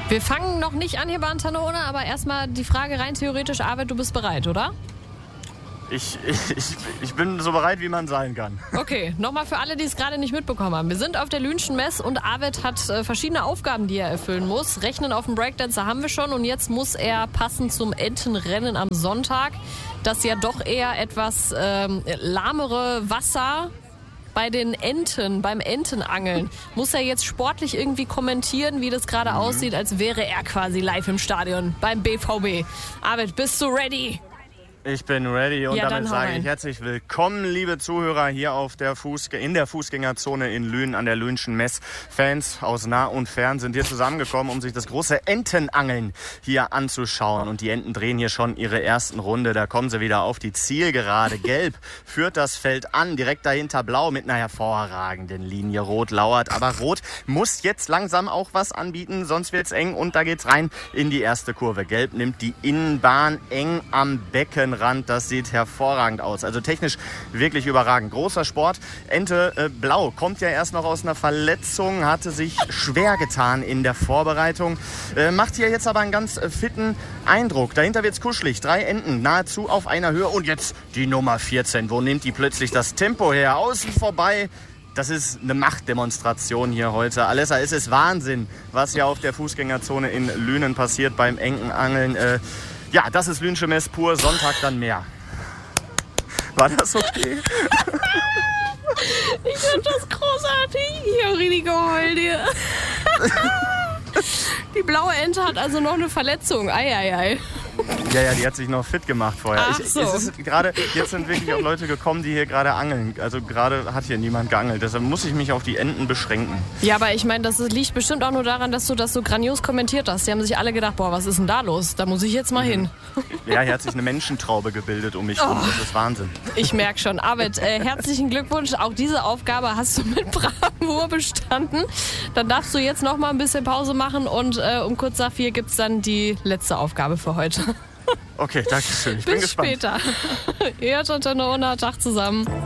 Wir fangen noch nicht an hier bei Antenne Ohne, aber erstmal die Frage rein theoretisch. Arvid, du bist bereit, oder? Ich bin so bereit, wie man sein kann. Okay, nochmal für alle, die es gerade nicht mitbekommen haben. Wir sind auf der Lünschen Mess und Arvid hat verschiedene Aufgaben, die er erfüllen muss. Rechnen auf dem Breakdancer haben wir schon und jetzt muss er passend zum Entenrennen am Sonntag, das ja doch eher etwas lahmere Wasser bei den Enten, beim Entenangeln, muss er jetzt sportlich irgendwie kommentieren, wie das gerade aussieht, als wäre er quasi live im Stadion beim BVB. Arvid, bist du ready? Ich bin ready und Ja, damit sage ich herzlich willkommen, liebe Zuhörer, hier auf der in der Fußgängerzone in Lünen an der Lünschen Mess. Fans aus nah und fern sind hier zusammengekommen, um sich das große Entenangeln hier anzuschauen. Und die Enten drehen hier schon ihre ersten Runde. Da kommen sie wieder auf die Zielgerade. Gelb führt das Feld an, direkt dahinter blau mit einer hervorragenden Linie. Rot lauert, aber Rot muss jetzt langsam auch was anbieten, sonst wird's eng und da geht's rein in die erste Kurve. Gelb nimmt die Innenbahn eng am Beckenrand. Das sieht hervorragend aus. Also technisch wirklich überragend. Großer Sport. Ente Blau kommt ja erst noch aus einer Verletzung, hatte sich schwer getan in der Vorbereitung. Macht hier jetzt aber einen ganz fitten Eindruck. Dahinter wird's kuschelig. 3 Enten nahezu auf einer Höhe. Und jetzt die Nummer 14. Wo nimmt die plötzlich das Tempo her? Außen vorbei. Das ist eine Machtdemonstration hier heute. Alessa, es ist Wahnsinn, was hier auf der Fußgängerzone in Lünen passiert beim Entenangeln. Ja, das ist Lünsche Mess pur, Sonntag dann mehr. War das okay? Ich finde das großartig. Ich habe richtig geheult hier. Die blaue Ente hat also noch eine Verletzung. Ei. Ja, die hat sich noch fit gemacht vorher. Ach so. Jetzt sind wirklich auch Leute gekommen, die hier gerade angeln. Also gerade hat hier niemand geangelt. Deshalb muss ich mich auf die Enten beschränken. Ja, aber ich meine, das liegt bestimmt auch nur daran, dass du das so grandios kommentiert hast. Die haben sich alle gedacht, boah, was ist denn da los? Da muss ich jetzt mal hin. Ja, hier hat sich eine Menschentraube gebildet um mich rum. Das ist Wahnsinn. Ich merke schon. Arvid, herzlichen Glückwunsch. Auch diese Aufgabe hast du mit Bravour bestanden. Dann darfst du jetzt noch mal ein bisschen Pause machen und um kurz nach 4 gibt es dann die letzte Aufgabe für heute. Okay, danke schön. Ich bin gespannt. Bis später. Ihr hört Antenne Ohne. Tag zusammen.